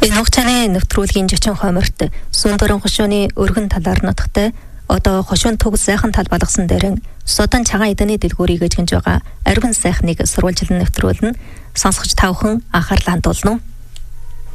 Энэ хугацааны нэвтрүүлгийн жичин хоморт Сүндөрөн хошууны өргөн талаар нутагтай одоо хошуун төг сайхан тал болгосон дээрэн Судан цагаан эдэний дэлгүүрийг эзгэж байгаа Арвин сайхныг сурвалжлан нэвтрүүлнэ. Сонсогч та бүхэн анхаарлаа хандуулна уу?